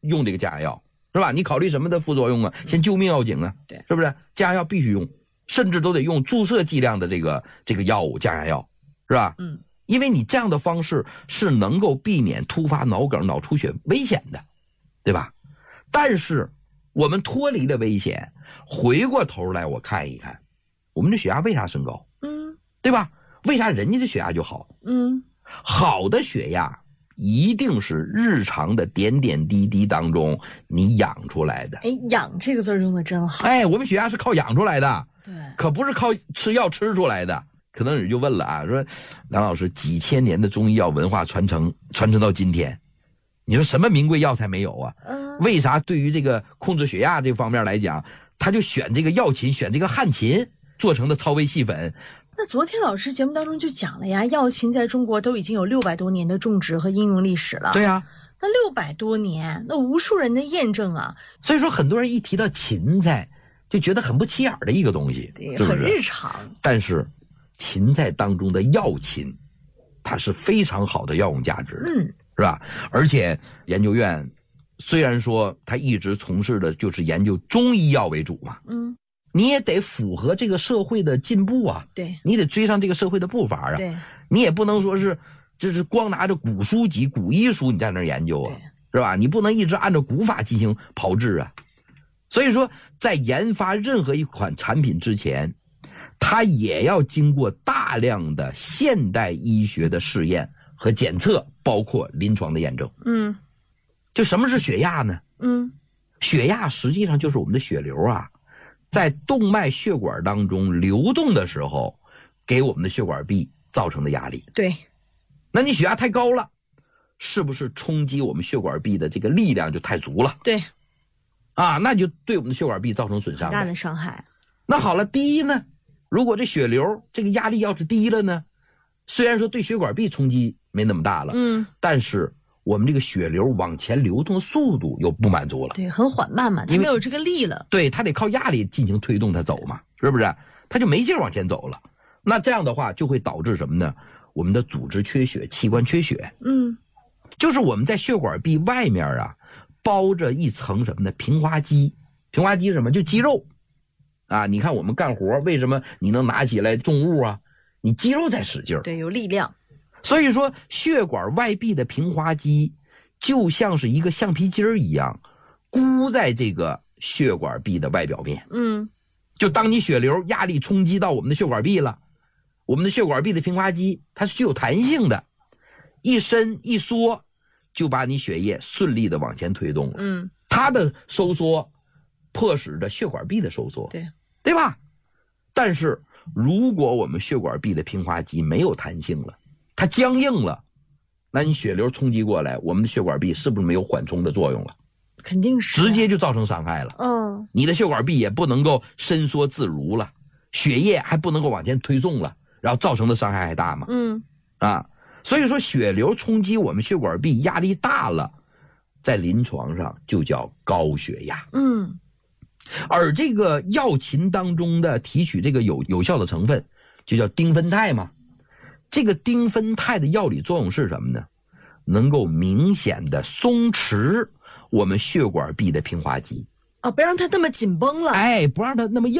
用这个降压药，是吧？你考虑什么的副作用啊？先救命要紧啊， 对， 是不是？降压药必须用，甚至都得用注射剂量的这个药物降压药，是吧？因为你这样的方式是能够避免突发脑梗、脑出血危险的，对吧？但是我们脱离了危险，回过头来我看一看，我们的血压为啥升高？对吧？为啥人家的血压就好？好的血压一定是日常的点点滴滴当中你养出来的。 养这个字用的真好。 我们血压是靠养出来的， 对， 可不是靠吃药吃出来的。可能有人就问了啊，说梁老师，几千年的中医药文化传承到今天，你说什么名贵药材没有啊？为啥对于这个控制血压这方面来讲，他就选这个药芹，选这个汉芹做成的超微细粉？ 那昨天老师节目当中就讲了呀，药芹在中国都已经有600多年的种植和应用历史了。 对呀， 那600多年，那无数人的验证啊。 所以说很多人一提到芹菜就觉得很不起眼的一个东西， 对， 是不是很日常。但是芹菜当中的药芹，它是非常好的药用价值的，是吧？而且研究院虽然说它一直从事的就是研究中医药为主嘛，你也得符合这个社会的进步啊， 对， 你得追上这个社会的步伐啊， 对， 你也不能说是就是光拿着古书籍、古医书你在那儿研究啊，是吧？你不能一直按照古法进行炮制啊。所以说，在研发任何一款产品之前，它也要经过大量的现代医学的试验和检测，包括临床的验证。就什么是血压呢？血压实际上就是我们的血流啊，在动脉血管当中流动的时候，给我们的血管壁造成的压力。 对， 那你血压太高了，是不是冲击我们血管壁的这个力量就太足了？ 对， 那就对我们的血管壁造成损伤， 很大的伤害。 那好了，低呢？如果这血流这个压力要是低了呢，虽然说对血管壁冲击没那么大了，但是我们这个血流往前流动速度又不满足了。 对，很缓慢嘛，它没有这个力了。 对，它得靠压力进行推动它走嘛，是不是？它就没劲往前走了。那这样的话就会导致什么呢？我们的组织缺血，器官缺血。就是我们在血管壁外面啊，包着一层什么呢？平滑肌。平滑肌是什么？就肌肉。你看我们干活为什么你能拿起来重物啊？你肌肉在使劲儿， 对，有力量。 所以说血管外壁的平滑肌就像是一个橡皮筋儿一样，箍在这个血管壁的外表面。就当你血流压力冲击到我们的血管壁了，我们的血管壁的平滑肌它是具有弹性的，一伸一缩就把你血液顺利的往前推动了。它的收缩迫使着血管壁的收缩，对吧？但是如果我们血管壁的平滑肌没有弹性了，它僵硬了，那你血流冲击过来，我们的血管壁是不是没有缓冲的作用了？ 肯定是， 直接就造成伤害了。你的血管壁也不能够伸缩自如了，血液还不能够往前推送了，然后造成的伤害还大吗？所以说血流冲击我们血管壁压力大了，在临床上就叫高血压。而这个药芹当中的提取这个有效的成分就叫丁酚肽嘛。这个丁酚肽的药理作用是什么呢？能够明显的松弛我们血管壁的平滑肌， 不让它那么紧绷了， 不让它那么硬。